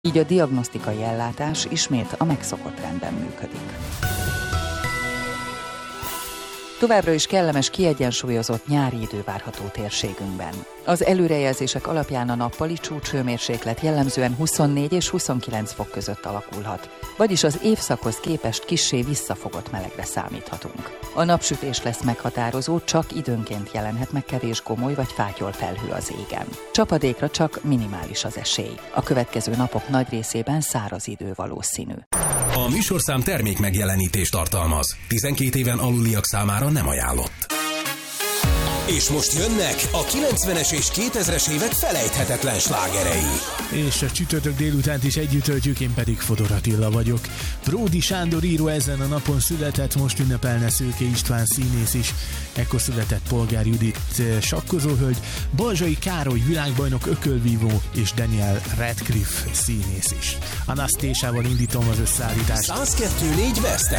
így a diagnosztikai ellátás ismét a megszokott rendben működik. Továbbra is kellemes, kiegyensúlyozott nyári idő várható térségünkben. Az előrejelzések alapján a nappali csúcshőmérséklet jellemzően 24 és 29 fok között alakulhat, vagyis az évszakhoz képest kissé visszafogott melegre számíthatunk. A napsütés lesz meghatározó, csak időnként jelenhet meg kevés gomoly vagy fátyol felhő az égen. Csapadékra csak minimális az esély. A következő napok nagy részében száraz idő valószínű. A műsorszám termék megjelenítést tartalmaz. 12 éven aluliak számára nem ajánlott. És most jönnek a 90-es és 2000-es évek felejthetetlen slágerei. És a csütörtök délutánt is együtt töltjük, én pedig Fodor Attila vagyok. Bródi Sándor író ezen a napon született, most ünnepelne Szőke István színész is. Ekkor született Polgár Judit sakkozóhölgy, Balzsai Károly világbajnok ökölvívó és Daniel Radcliffe színész is. Anasztésával indítom az összeállítást. 102.4 West